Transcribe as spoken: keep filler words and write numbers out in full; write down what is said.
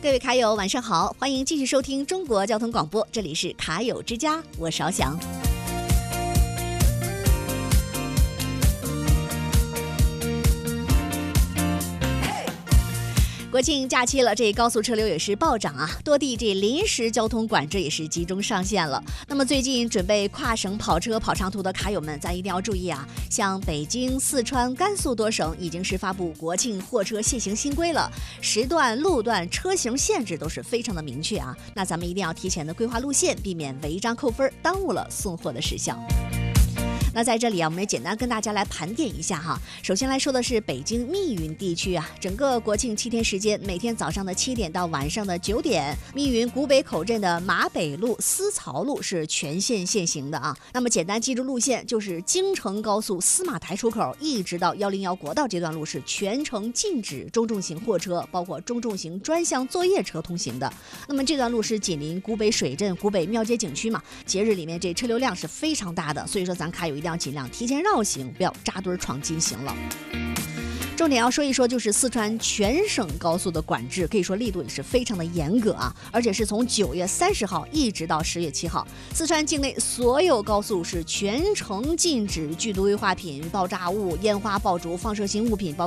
各位卡友晚上好，欢迎继续收听中国交通广播，这里是卡友之家，我是翱翔。国庆假期了，这高速车流也是暴涨啊，多地这临时交通管制也是集中上线了。那么最近准备跨省跑车跑长途的卡友们，咱一定要注意啊！像北京、四川、甘肃多省已经是发布国庆货车限行新规了，时段、路段、车型限制都是非常的明确啊。那咱们一定要提前的规划路线，避免违章扣分，耽误了送货的时效。那在这里啊，我们也简单跟大家来盘点一下哈。首先来说的是北京密云地区啊，整个国庆七天时间，每天早上的七点到晚上的九点，密云古北口镇的马北路、思曹路是全线限行的啊。那么简单记住路线，就是京承高速司马台出口一直到一零一国道这段路是全程禁止中重型货车，包括中重型专项作业车通行的。那么这段路是紧邻古北水镇、古北庙街景区嘛，节日里面这车流量是非常大的，所以说咱卡有一定要尽量提前绕行，不要扎堆闯禁行了。重点要说一说，就是四川全省高速的管制，可以说力度也是非常的严格啊，而且是从九月三十号一直到十月七号，四川境内所有高速是全程禁止剧毒危化品、爆炸物、烟花爆竹、放射性物品，包